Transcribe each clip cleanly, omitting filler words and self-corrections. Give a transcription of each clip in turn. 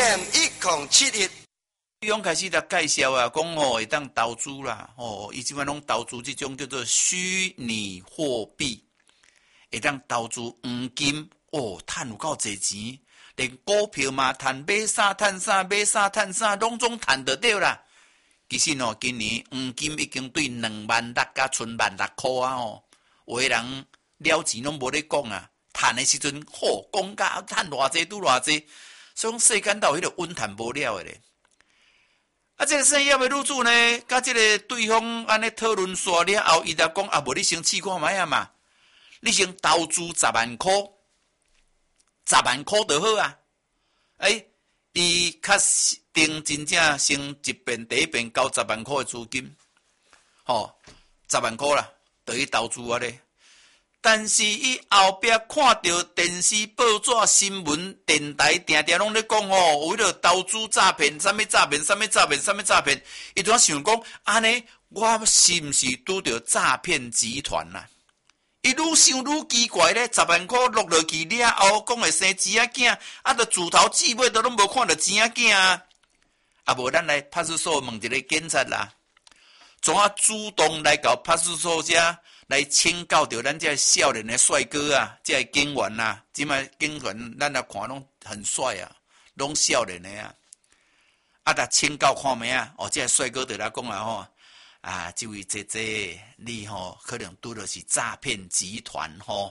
FM1071。 用开始来介绍啊，讲会当投资啦，伊即摆拢投资这种叫做虚拟货币，会当投资黄金，赚有够侪钱，连股票嘛赚，买啥赚啥，买啥赚啥，拢总赚得到啦。其实今年黄金已经对26000加剩16000块啊有的人了钱拢无咧讲啊，赚的时阵讲价赚偌济拄偌济，所以讲世间道迄个稳赚无了的咧。这个生意要入住呢，甲这个对方安尼讨论煞了后，伊就讲无你先试看卖啊嘛，你先投资10万块，10万块就好啊。伊确定真正先第一遍交10万块的资金，10万块啦，就去投资啊咧。但是伊后壁看到电视、报纸、新闻、电台，定定拢咧讲为了投资诈骗，什么诈骗，伊就想讲，安尼我是毋是拄到诈骗集团啊？伊愈想愈奇怪咧，10万块落落去了后，讲会生钱仔囝，就自头至尾都拢无看到钱仔囝啊！无咱来派出所问一个警察啦，怎啊主动来到派出所遮？来请教到咱这少年的帅哥啊，这警员啊，即摆警员咱来看拢很帅啊，拢少年的啊，达请教看咩啊？这帅哥对来讲啊这位姐姐，你可能拄着是诈骗集团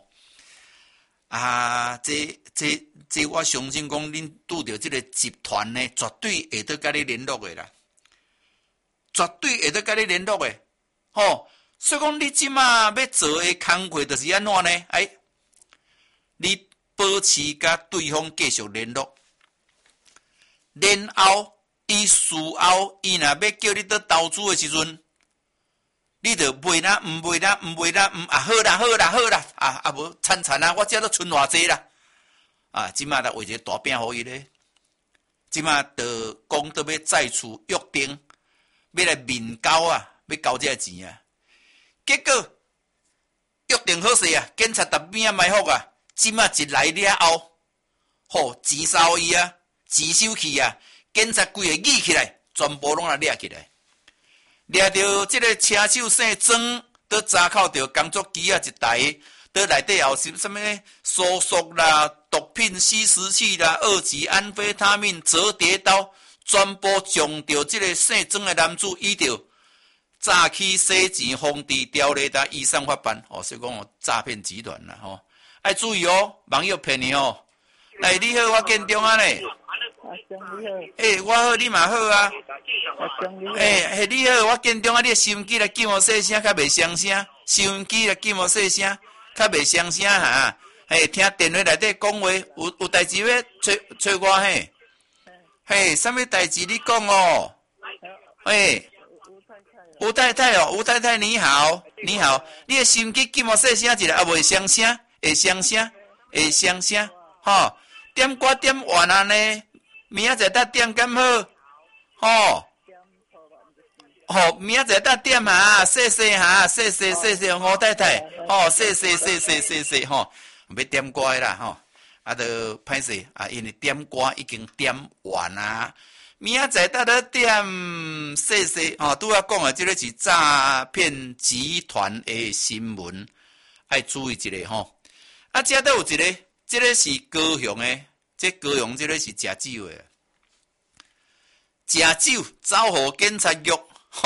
这我相信讲恁拄着这个集团呢，绝对会得甲你联络的啦，绝对会得甲你联络的，所以讲，你即马要做的工作就是安怎呢？你保持甲对方继续联络，然后伊事后伊若要叫你到投资的时阵，你就卖啦，唔卖啦，好啦，无惨啊，我遮都剩偌济啦，即马来画一个大饼互伊咧，即马就讲到要再次约定，要来面交啊，要交这钱啊。结果约定好势啊，警察逐边埋伏啊，即马一来了后，钱收伊啊，钱收去啊，警察规个举起来，全部拢来掠起来，掠着即个车手姓曾，在闸口着工作机啊一台，在内底有什么搜索啦、毒品吸食器啦、2级安非他命、折叠刀，全部将着即个姓曾的男子伊着。诈欺洗钱防治条例的依上法办，所以讲诈骗集团啦，爱注意网友骗你来，你好，我建中啊咧。我好，你嘛好啊。你好，我建中啊，你的收音机来叫我细声，较袂响声。收音机来叫我细声，较袂响声哈。听电话内底讲话，有代志要找我嘿。什么代志你讲吴太太吴太太你好，你的收音机叫我细声一下，袂响声，会响声，点歌点完啊呢，明仔载搭点敢好，明仔载搭点谢谢吴太太，谢，要点歌的啦就歹势因为点歌已经点完啊。明仔载搭咧点细拄仔讲的即个是诈骗集团的新闻，爱注意一下遮都有一个，即个是高雄的，高雄即个是食酒的，食酒走互警察局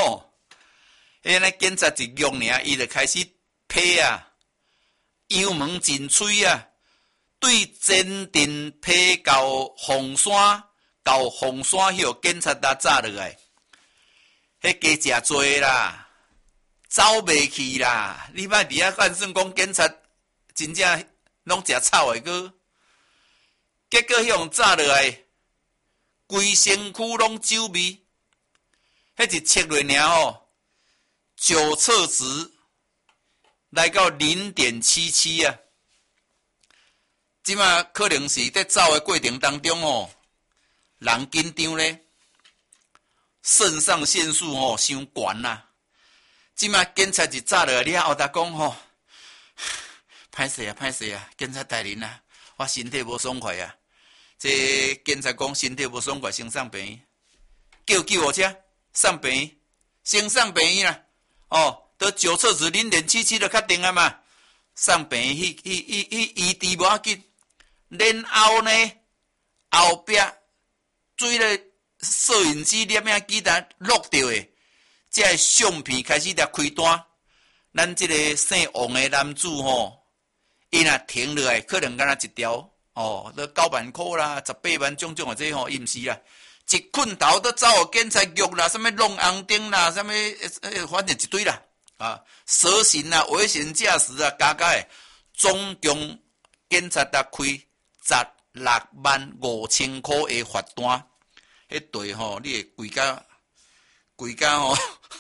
警察一局尔，伊就开始批油门进吹对前镇批到凤山。到凤山迄警察搭炸落来，迄加诚多啦，走袂去啦。你莫伫遐干算讲警察真正拢食草的个，结果迄炸落来，规身躯拢酒味，迄一测落尔酒测值来到0.77啊。即马可能是在走的过程当中人紧张咧，肾上腺素伤悬啦。即马警察一炸落来了后，他讲歹势啊，警察大人我身体无爽快这检察讲身体无爽快，先送病院，叫救护车送病院，先送病院啦。都9册子恁连7就确定啊嘛，送病院去医治无要紧。然后呢，后壁水咧摄影机摄影机单录到的，这相片开始咧开单。咱这个姓王的男子伊若停落来，可能敢若一条都9万块啦、18万种的这伊毋是啦，一困头都走互检察局啦，什么弄红灯啦，什么反正一堆啦蛇行啦、危险驾驶啊，加的总共检察局开16万5千块的罚单，迄对你会规家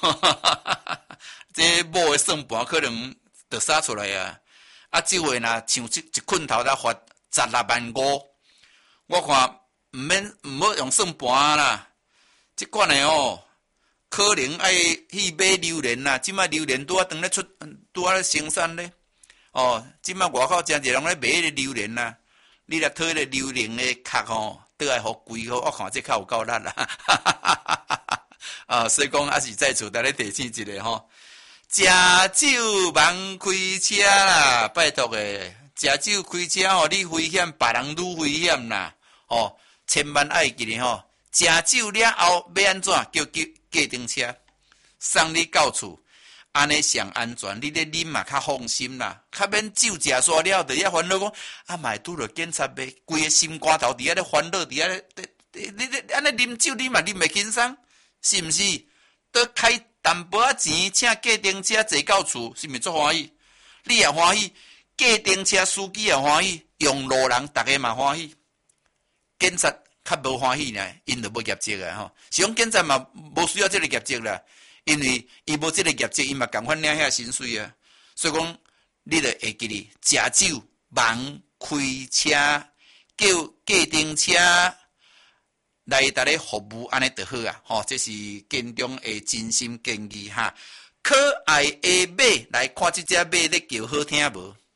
这某的算盘可能就杀出来啊！这回若像一困头才罚16万5，我看毋好用算盘啦，这款的可能爱去买榴莲啦，即摆榴莲拄当咧拄咧生产咧，即摆外口真侪人咧买迄个榴莲啦，你若讨迄个榴莲的壳倒来互贵我看这较有够力啦，所以讲还是在厝内咧提醒一个食酒茫开车啦，拜托诶，食酒开车你危险，别人愈危险啦，千万爱记咧食酒了后要安怎叫计程车送你到厝，安尼上安全，你咧啉嘛较放心啦，较免酒食煞了，就遐烦恼讲嘛会拄着警察呗，规个心肝头伫遐咧烦恼，伫遐你安尼啉酒你嘛啉袂轻松，是毋是？都开淡薄仔钱，请计程车坐到厝，是毋是足欢喜？你也欢喜，计程车司机也欢喜，用路人逐个嘛欢喜。警察较无欢喜呢，因就无业绩啊是讲警察嘛无需要这个业绩啦，因为伊无这个业绩，伊嘛共款领遐薪水啊。所以讲，你就会记哩，食酒茫开车，叫计程车来达咧服务，安尼就好啊！这是建中的真心建议哈。可爱的马来看这只马咧叫好听无？